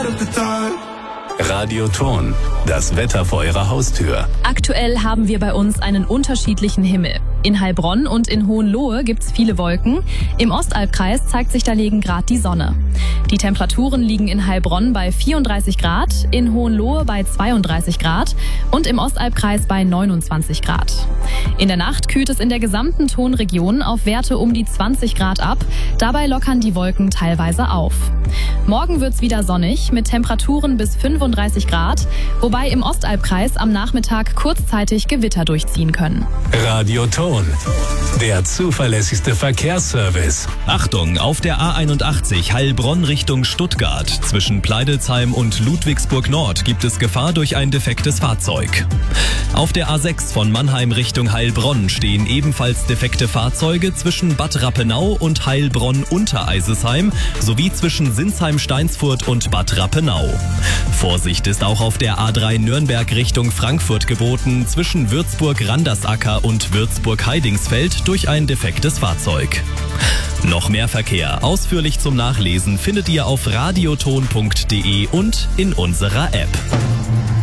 Radioton, das Wetter vor Ihrer Haustür. Aktuell haben wir bei uns einen unterschiedlichen Himmel. In Heilbronn und in Hohenlohe gibt's viele Wolken. Im Ostalbkreis zeigt sich dagegen gerade die Sonne. Die Temperaturen liegen in Heilbronn bei 34 Grad, in Hohenlohe bei 32 Grad und im Ostalbkreis bei 29 Grad. In der Nacht kühlt es in der gesamten Tonregion auf Werte um die 20 Grad ab. Dabei lockern die Wolken teilweise auf. Morgen wird's wieder sonnig mit Temperaturen bis 35 Grad, wobei im Ostalbkreis am Nachmittag kurzzeitig Gewitter durchziehen können. Radioton, der zuverlässigste Verkehrsservice. Achtung, auf der A81 Heilbronn Richtung Stuttgart. Zwischen Pleidelsheim und Ludwigsburg Nord gibt es Gefahr durch ein defektes Fahrzeug. Auf der A6 von Mannheim Richtung Heilbronn stehen ebenfalls defekte Fahrzeuge zwischen Bad Rappenau und Heilbronn-Untereisesheim sowie zwischen Sinsheim-Steinsfurt und Bad Rappenau. Vorsicht ist auch auf der A3 Nürnberg Richtung Frankfurt geboten zwischen Würzburg-Randersacker und Würzburg-Heidingsfeld durch ein defektes Fahrzeug. Noch mehr Verkehr ausführlich zum Nachlesen findet ihr auf radioton.de und in unserer App.